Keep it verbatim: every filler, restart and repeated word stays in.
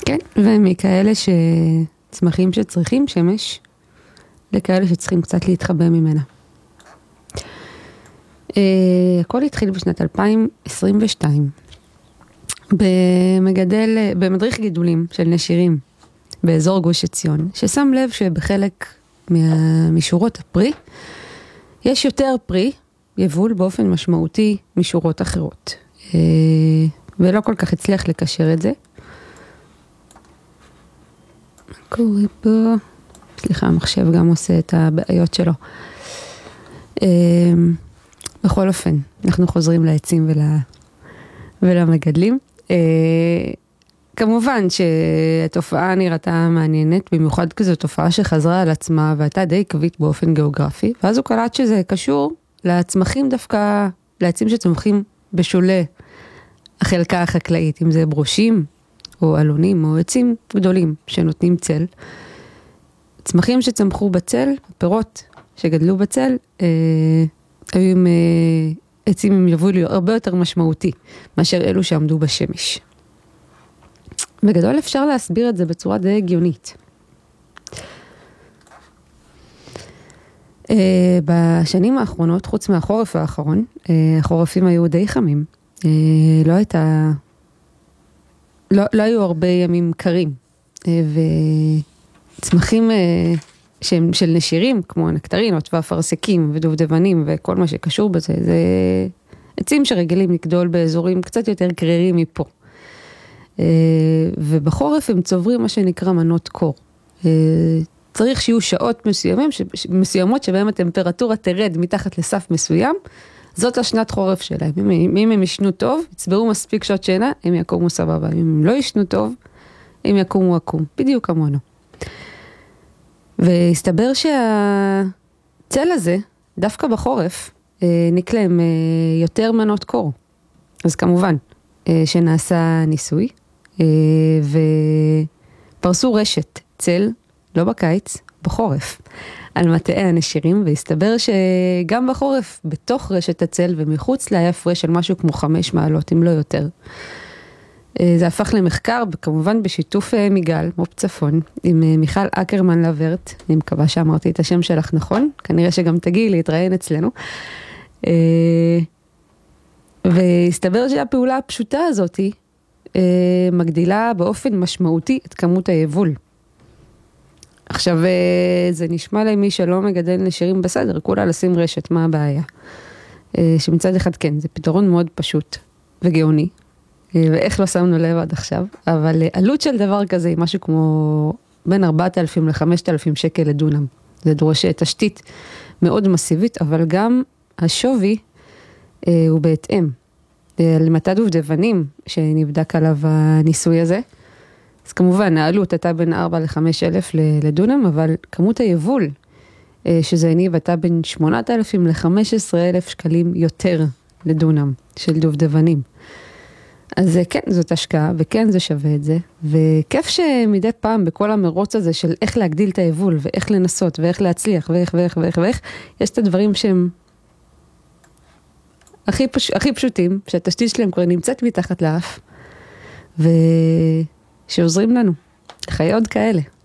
כן, ומכאלה שצמחים שצריכים שמש, לכאלה שצריכים קצת להתחבא ממנה. הכל התחיל בשנת אלפיים עשרים ושתיים, במגדל, במדריך גידולים של נשירים, באזור גוש עציון, ששם לב שבחלק משורות הפרי, יש יותר פרי, יבול באופן משמעותי משורות אחרות. ולא כל כך הצליח לקשר את זה. מה קורה פה? סליחה, המחשב גם עושה את הבעיות שלו. בכל אופן, אנחנו חוזרים לעצים ול... ולמגדלים. כמובן שהתופעה נראתה מעניינת, במיוחד כזו תופעה שחזרה על עצמה והייתה די עקבית באופן גיאוגרפי, ואז הוא קלט שזה קשור לצמחים דווקא, לעצים שצמחים בשולי החלקה החקלאית, אם זה ברושים או אלונים או עצים גדולים שנותנים צל. צמחים שצמחו בצל, פירות שגדלו בצל, אה, היו עם אה, עצים עם יבול הרבה יותר משמעותי מאשר אלו שעמדו בשמש. בגדול אפשר להסביר את זה בצורה די הגיונית. אה, בשנים האחרונות, חוץ מהחורף האחרון, אה, החורפים היו די חמים. אה, לא הייתה, לא, לא היו הרבה ימים קרים, אה, וצמחים אה, שהם של נשירים, כמו נקטרינות ואפרסקים ודובדבנים וכל מה שקשור בזה, זה עצים שרגילים לגדול באזורים קצת יותר קרירים מפה. ובחורף הם צוברים מה שנקרא מנות קור. צריך שיהיו שעות מסוימים, מסוימות שבהם הטמפרטורה תרד מתחת לסף מסוים, זאת השנת חורף שלהם. אם, אם הם ישנו טוב, יצברו מספיק שעות שינה, הם יקומו סבבה. אם הם לא ישנו טוב, הם יקומו עקום. בדיוק כמונו. והסתבר שהצל הזה, דווקא בחורף, נקלם יותר מנות קור. אז כמובן, שנעשה ניסוי, ופרסו רשת צל, לא בקיץ, בחורף, על מטעי הנשירים, והסתבר שגם בחורף, בתוך רשת הצל ומחוץ לה, היה הפרש של משהו כמו חמש מעלות, אם לא יותר. זה הפך למחקר, כמובן בשיתוף מיגל, מו"פ צפון, עם מיכל אקרמן לברט, אני מקווה שאמרתי את השם שלך נכון, כנראה שגם תגיעי להתראיין אצלנו. והסתבר שהפעולה הפשוטה הזאת מגדילה באופן משמעותי את כמות היבול. עכשיו, זה נשמע למי שלא מגדל נשירים בסדר, כולה לשים רשת, מה הבעיה? שמצד אחד כן, זה פתרון מאוד פשוט וגאוני, ואיך לא שמנו לב עד עכשיו, אבל עלות של דבר כזה היא משהו כמו בין ארבעת אלפים לחמשת אלפים שקל לדונם. זה דורש תשתית מאוד מסיבית, אבל גם השווי הוא בהתאם. על מטע דובדבנים שנבדק עליו הניסוי הזה, אז כמובן העלות הייתה בין ארבע לחמש אלף לדונם, אבל כמות היבול שזה הניב הייתה בין שמונת אלפים לחמש עשרה אלף שקלים יותר לדונם של דובדבנים. אז כן, זאת השקעה, וכן זה שווה את זה, וכיף שמדי פעם בכל המרוץ הזה של איך להגדיל את היבול, ואיך לנסות, ואיך להצליח, ואיך ואיך ואיך ואיך, יש את הדברים שהם הכי, פש... הכי פשוטים, שהתשתית שלהם כבר נמצאת מתחת לאף, ושעוזרים לנו, חיי עוד כאלה.